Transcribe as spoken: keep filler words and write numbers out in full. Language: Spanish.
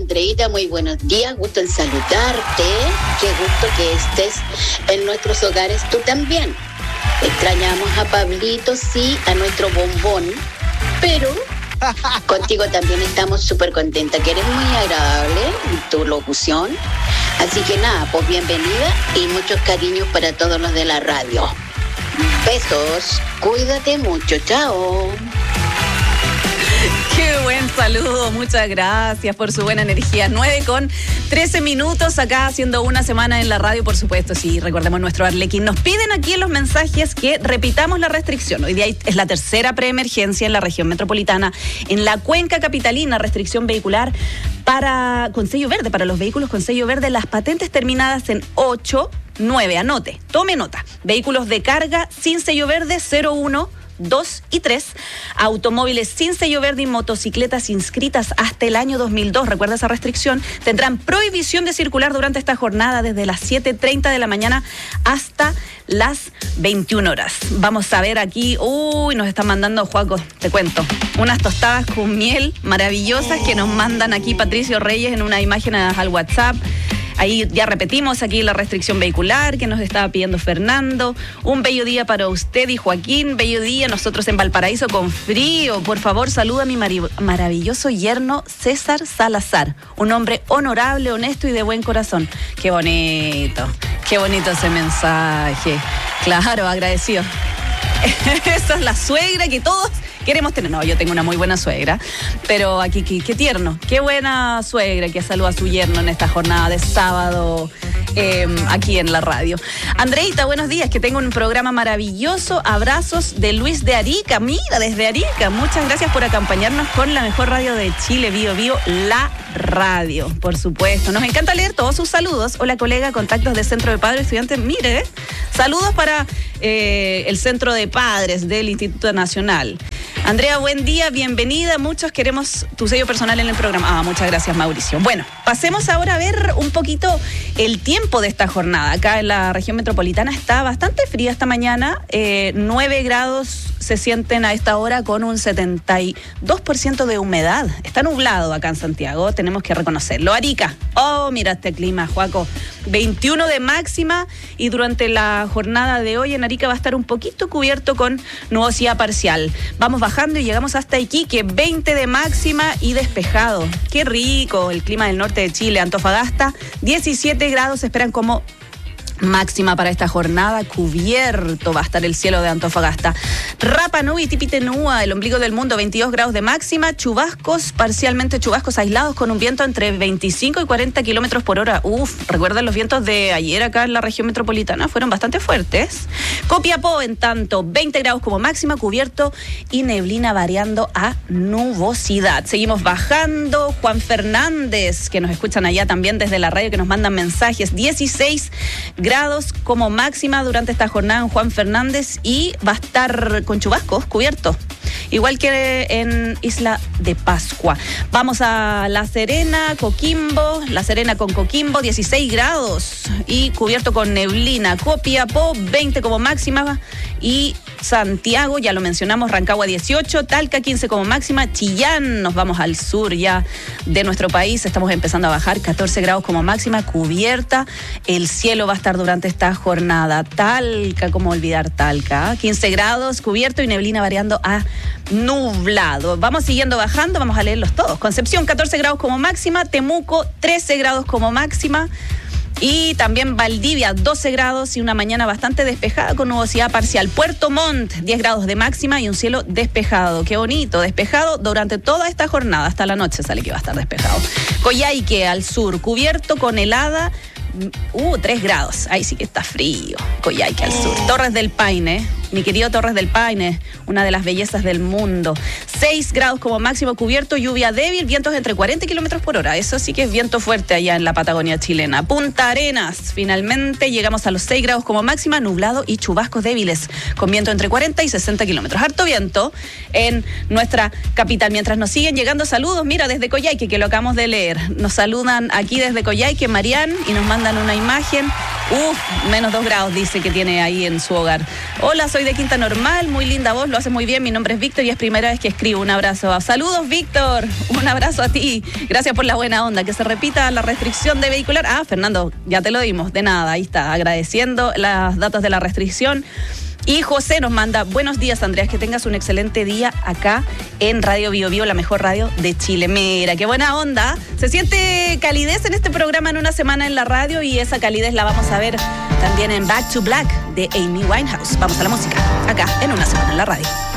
Andreita, muy buenos días, gusto en saludarte, qué gusto que estés en nuestros hogares, tú también. Extrañamos a Pablito, sí, a nuestro bombón, pero contigo también estamos súper contentas, que eres muy agradable en tu locución, así que nada, pues bienvenida y muchos cariños para todos los de la radio. Besos, cuídate mucho, chao. Qué buen saludo, muchas gracias por su buena energía. nueve con trece minutos acá haciendo una semana en la radio, por supuesto, sí, recordemos nuestro Arlequín. Nos piden aquí en los mensajes que repitamos la restricción. Hoy día es la tercera preemergencia en la región metropolitana, en la cuenca capitalina, restricción vehicular para con sello verde, para los vehículos con sello verde, las patentes terminadas en ocho, nueve, anote, tome nota. Vehículos de carga sin sello verde, cero uno, dos y tres, automóviles sin sello verde y motocicletas inscritas hasta el año dos mil dos, recuerda esa restricción, tendrán prohibición de circular durante esta jornada desde las siete treinta de la mañana hasta las veintiuna horas. Vamos a ver aquí, uy, nos están mandando, Juaco, te cuento, unas tostadas con miel maravillosas que nos mandan aquí Patricio Reyes en una imagen al WhatsApp. Ahí ya repetimos aquí la restricción vehicular que nos estaba pidiendo Fernando. Un bello día para usted y Joaquín. Bello día nosotros en Valparaíso con frío. Por favor, saluda a mi mari- maravilloso yerno César Salazar. Un hombre honorable, honesto y de buen corazón. Qué bonito. Qué bonito ese mensaje. Claro, agradecido. Esa es la suegra que todos queremos tener. No, yo tengo una muy buena suegra, pero aquí, qué, qué tierno, qué buena suegra que saluda a su yerno en esta jornada de sábado eh, aquí en la radio. Andreita, buenos días, que tengo un programa maravilloso. Abrazos de Luis de Arica, mira, desde Arica. Muchas gracias por acompañarnos con la mejor radio de Chile, Bio Bio, la radio, por supuesto. Nos encanta leer todos sus saludos. Hola, colega, contactos de Centro de Padres Estudiantes. Mire, saludos para eh, el Centro de Padres del Instituto Nacional. Andrea, buen día, bienvenida. Muchos queremos tu sello personal en el programa. Ah, muchas gracias, Mauricio. Bueno, pasemos ahora a ver un poquito el tiempo de esta jornada. Acá en la región metropolitana está bastante fría esta mañana. Eh, nueve grados se sienten a esta hora con un setenta y dos por ciento de humedad. Está nublado acá en Santiago, tenemos que reconocerlo. Arica, oh, mira este clima, Juaco. veintiuno de máxima y durante la jornada de hoy en Arica va a estar un poquito cubierto con nubosidad parcial. Vamos bajando y llegamos hasta Iquique, veinte de máxima y despejado. Qué rico el clima del norte de Chile. Antofagasta, diecisiete grados se esperan como máxima para esta jornada, cubierto va a estar el cielo de Antofagasta. Rapa Nui, Tipitenúa, el ombligo del mundo, veintidós grados de máxima, chubascos, parcialmente chubascos aislados con un viento entre veinticinco y cuarenta kilómetros por hora. Uf, recuerdan los vientos de ayer acá en la región metropolitana, fueron bastante fuertes. Copiapó, en tanto, veinte grados como máxima, cubierto y neblina variando a nubosidad. Seguimos bajando. Juan Fernández, que nos escuchan allá también desde la radio, que nos mandan mensajes, dieciséis grados como máxima durante esta jornada en Juan Fernández y va a estar con chubascos, cubierto, igual que en Isla de Pascua. Vamos a La Serena, Coquimbo, La Serena con Coquimbo, dieciséis grados y cubierto con neblina. Copiapó, veinte como máxima y Santiago, ya lo mencionamos, Rancagua dieciocho, Talca quince como máxima, Chillán, nos vamos al sur ya de nuestro país, estamos empezando a bajar, catorce grados como máxima, cubierta, el cielo va a estar durante esta jornada. Talca, cómo olvidar Talca, quince grados, cubierto y neblina variando a nublado. Vamos siguiendo bajando, vamos a leerlos todos. Concepción, catorce grados como máxima, Temuco, trece grados como máxima. Y también Valdivia, doce grados y una mañana bastante despejada con nubosidad parcial. Puerto Montt, diez grados de máxima y un cielo despejado. Qué bonito, despejado durante toda esta jornada. Hasta la noche sale que va a estar despejado. Coyhaique, al sur, cubierto con helada. Uh, tres grados. Ahí sí que está frío. Coyhaique al sur. Torres del Paine, mi querido Torres del Paine, una de las bellezas del mundo. seis grados como máximo, cubierto, lluvia débil, vientos entre cuarenta kilómetros por hora. Eso sí que es viento fuerte allá en la Patagonia chilena. Punta Arenas, finalmente llegamos a los seis grados como máxima, nublado y chubascos débiles, con viento entre cuarenta y sesenta kilómetros. Harto viento en nuestra capital. Mientras nos siguen llegando saludos, mira, desde Coyhaique, que lo acabamos de leer. Nos saludan aquí desde Coyhaique, Marián, y nos mandan una imagen Uf, menos dos grados dice que tiene ahí en su hogar. Hola, soy de Quinta Normal, muy linda voz, lo hace muy bien. Mi nombre es Víctor y es primera vez que escribo. Un abrazo. Saludos, Víctor. Un abrazo a ti. Gracias por la buena onda. Que se repita la restricción de vehicular. Ah, Fernando, ya te lo dimos. De nada, ahí está, agradeciendo los datos de la restricción. Y José nos manda, buenos días, Andreas, que tengas un excelente día acá en Radio Bio Bio, la mejor radio de Chile. Mira, qué buena onda. Se siente calidez en este programa en una semana en la radio y esa calidez la vamos a ver también en Back to Black de Amy Winehouse. Vamos a la música, acá en Una Semana en la Radio.